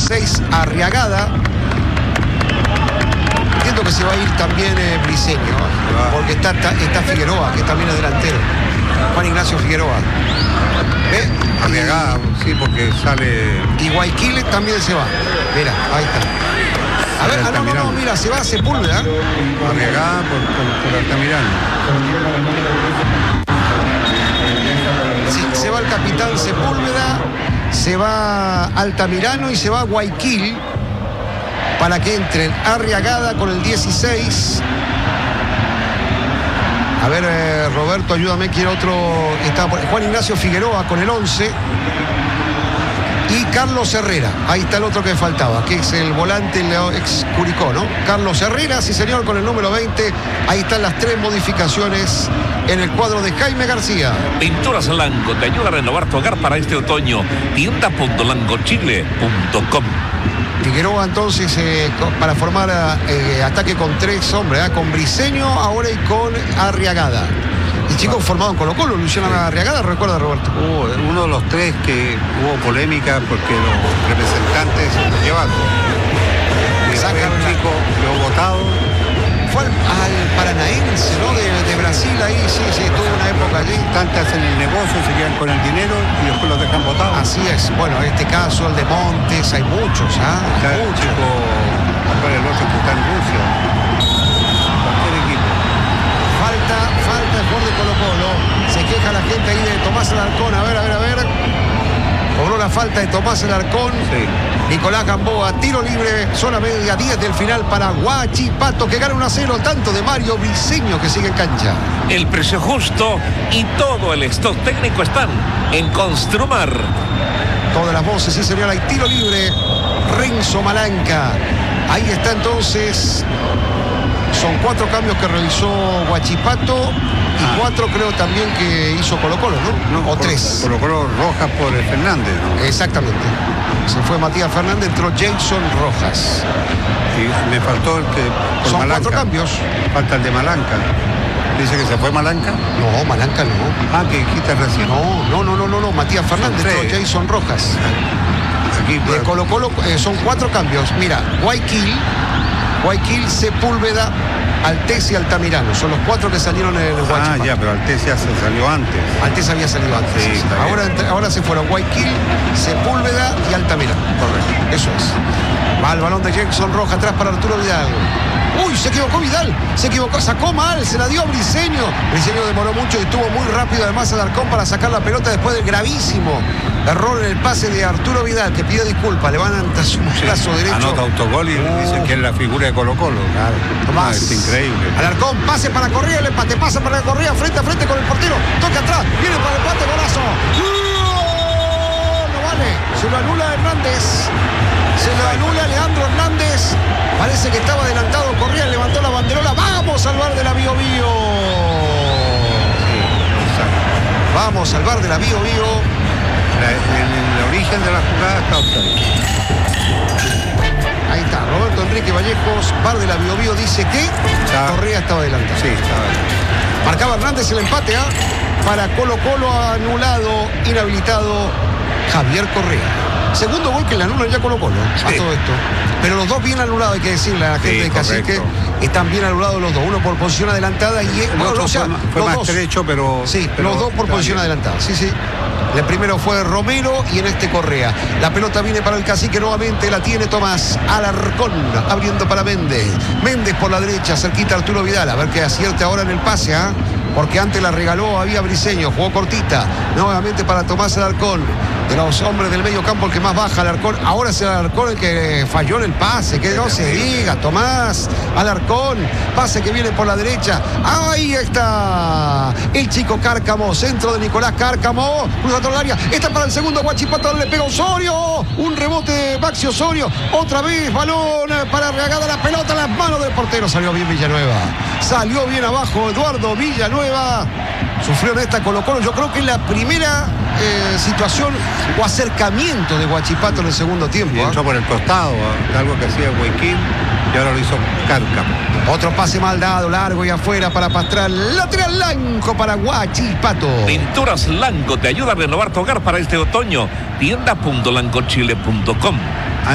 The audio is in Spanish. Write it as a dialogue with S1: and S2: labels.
S1: 16 Arriagada. Entiendo que se va a ir también Briseño, porque está Figueroa, que también es delantero. Juan Ignacio Figueroa. ¿Ve?
S2: Arriagada, sí, porque sale.
S1: Y Guayquil también se va. Mira, ahí está. A ver, no, mira, se va Sepúlveda.
S2: Arriagada por Altamirano.
S1: Sí, se va el capitán Sepúlveda, se va Altamirano y se va Guayquil para que entren Arriagada con el 16. A ver, Roberto, ayúdame, quiero otro. Está Juan Ignacio Figueroa con el 11. Y Carlos Herrera, ahí está el otro que faltaba, que es el volante, el ex Curicó, ¿no? Carlos Herrera, sí señor, con el número 20. Ahí están las 3 modificaciones en el cuadro de Jaime García.
S3: Pinturas Lango te ayuda a renovar tu hogar para este otoño. Tienda.langochile.com.
S1: Figueroa entonces para formar ataque con 3 hombres, con Briseño ahora y con Arriagada. Y chicos formados en Colo-Colo, Luciano Arriagada, recuerda, Roberto.
S2: Uno de los 3 que hubo polémica porque los representantes se lo llevaron. Y después el chico lo votado.
S1: Fue al Paranaense, ¿no? De Brasil, ahí sí, tuvo una época allí.
S2: Tantos hacen el negocio, se quedan con el dinero y después los dejan votados.
S1: Así es. Bueno, en este caso, el de Montes, hay muchos, ¿ah?
S2: Está el chico, el otro que está en Rusia. Cualquier equipo.
S1: Falta el jugador de Colo-Colo. Se queja la gente ahí de Tomás Alarcón. A ver. Cobró la falta de Tomás Alarcón.
S2: Sí.
S1: Nicolás Gamboa, tiro libre, zona media, 10 del final para Huachipato, que gana 1-0, tanto de Mario Briseño, que sigue en cancha.
S3: El precio justo y todo el stock técnico están en Construmar.
S1: Todas las voces, sí señor, hay tiro libre. Renzo Malanca. Ahí está entonces. Son 4 cambios que realizó Huachipato y 4 creo también que hizo Colo-Colo, ¿no? O 3.
S2: Colo-Colo Rojas por el Fernández, ¿no?
S1: Exactamente. Se fue Matías Fernández, entró Jason Rojas.
S2: Y me faltó el que por
S1: Son
S2: Malanca.
S1: 4 cambios.
S2: Falta el de Malanca. Dice que se fue Malanca.
S1: No, Malanca no.
S2: Que dijiste recién.
S1: No. Matías Fernández, entró Jason Rojas.
S2: Aquí
S1: De Colo-Colo son 4 cambios. Mira, Guayquil, Sepúlveda, Altés y Altamirano. Son los 4 que salieron en el Huachipato.
S2: ya, pero Altés ya se salió antes.
S1: Altés había salido antes.
S2: Sí,
S1: ahora se fueron Guayquil, Sepúlveda y Altamirano. Correcto. Eso es. Va el balón de Jackson Rojas atrás para Arturo Vidal. Uy, se equivocó Vidal. Sacó mal, se la dio a Briseño. Briseño demoró mucho y estuvo muy rápido además Alarcón para sacar la pelota después del gravísimo error en el pase de Arturo Vidal, que pide disculpas, levanta su brazo derecho.
S2: Anota autogol y dice que es la figura de Colo-Colo.
S1: Claro. Tomás.
S2: Es increíble.
S1: Alarcón, pase para Correa, el empate, pasa para Correa, frente a frente con el portero, toca atrás, viene para el empate, golazo. No vale, se lo anula Hernández. Se lo anula Leandro Hernández. Parece que estaba adelantado Correa, levantó la banderola. Vamos al bar de la Bío Bío. Vamos al bar de la Bío Bío.
S2: En el origen de la jugada está offside.
S1: Ahí está, Roberto Enrique Vallejos, bar de la Bío Bío, dice que Correa estaba adelantado.
S2: Sí, estaba adelantado.
S1: Marcaba Hernández el empate para Colo-Colo, anulado, inhabilitado Javier Correa. Segundo gol que le anulan ya Colo-Colo a todo esto. Pero los dos bien anulados, hay que decirle a la gente de Cacique. Están bien anulados los dos. Uno por posición adelantada y
S2: el otro fue más estrecho, pero...
S1: Sí, los dos por posición adelantada. Sí. El primero fue Romero y en este Correa. La pelota viene para el Cacique nuevamente, la tiene Tomás Alarcón, abriendo para Méndez. Méndez por la derecha, cerquita Arturo Vidal. A ver qué acierte ahora en el pase, porque antes la regaló había Briseño, jugó cortita. Nuevamente para Tomás Alarcón. De los hombres del medio campo el que más baja, Alarcón. Ahora es el Alarcón el que falló en el pase, que no se diga. Tomás Alarcón, pase que viene por la derecha. Ahí está el chico Cárcamo, centro de Nicolás Cárcamo, cruza todo el área, está para el segundo. Huachipato, le pega Osorio, un rebote de Maxi Osorio, otra vez balón para Arriagada, la pelota en las manos del portero. Salió bien Villanueva, salió bien abajo Eduardo Villanueva. Sufrió en esta Colo-Colo, yo creo que es la primera situación o acercamiento de Huachipato en el segundo tiempo.
S2: Entró por el costado, algo que hacía Guayquil y ahora lo hizo Cárcamo.
S1: Otro pase mal dado, largo y afuera para Pastral, lateral blanco para Huachipato.
S3: Pinturas Lango te ayuda a renovar tu hogar para este otoño. Tienda.langochile.com.